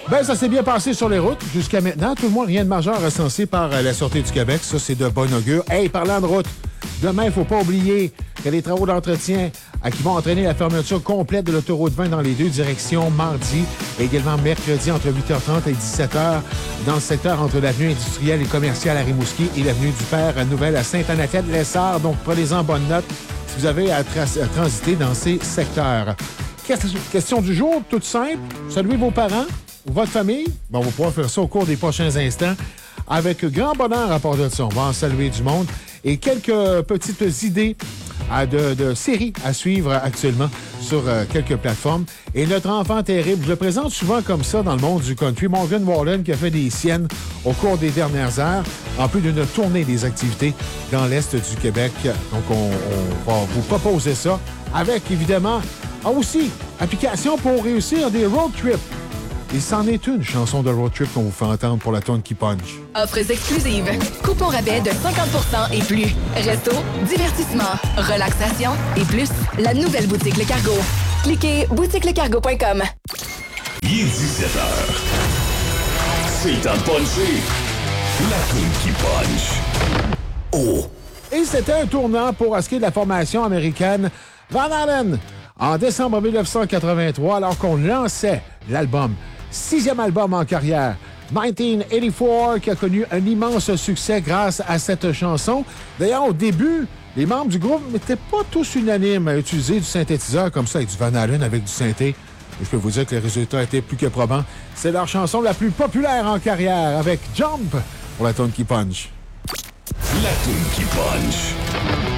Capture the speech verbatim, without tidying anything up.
Ben, ça s'est bien passé sur les routes jusqu'à maintenant. Tout le monde, rien de majeur recensé par euh, la Sûreté du Québec. Ça, c'est de bon augure. Hey, parlant de route, demain, il ne faut pas oublier que les travaux d'entretien euh, qui vont entraîner la fermeture complète de l'autoroute vingt dans les deux directions mardi et également mercredi entre huit heures trente et dix-sept heures dans le secteur entre l'avenue industrielle et commerciale à Rimouski et l'avenue du Père Nouvelle à Sainte-Anaclet-Lessard. Donc, prenez-en bonne note si vous avez à, tra- à transiter dans ces secteurs. Question du jour, toute simple. Saluez vos parents ou votre famille. Bon, on va pouvoir faire ça au cours des prochains instants. Avec grand bonheur à part de ça. On va en saluer du monde. Et quelques petites idées euh, de, de séries à suivre actuellement sur euh, quelques plateformes. Et notre enfant terrible, je le présente souvent comme ça dans le monde du country. Morgan Wallen qui a fait des siennes au cours des dernières heures, en plus d'une tournée des activités dans l'Est du Québec. Donc, on, on va vous proposer ça avec, évidemment, ah, aussi, application pour réussir des road trips. Et c'en est une chanson de road trip qu'on vous fait entendre pour la tonne qui punch. Offres exclusives. Coupons rabais de cinquante pour cent et plus. Resto, divertissement, relaxation et plus. La nouvelle boutique Le Cargo. Cliquez boutique le cargo point com. Il est dix-sept heures. C'est le temps de puncher. La tonne qui punch. Oh! Et c'était un tournant pour ce qui est de la formation américaine Van Halen. En décembre mille neuf cent quatre-vingt-trois, alors qu'on lançait l'album, sixième album en carrière, dix-neuf quatre-vingt-quatorze, qui a connu un immense succès grâce à cette chanson. D'ailleurs, au début, les membres du groupe n'étaient pas tous unanimes à utiliser du synthétiseur comme ça, avec du Van Halen, avec du synthé. Et je peux vous dire que les résultats étaient plus que probants. C'est leur chanson la plus populaire en carrière, avec Jump, pour la tonne qui punch. La tonne qui punch.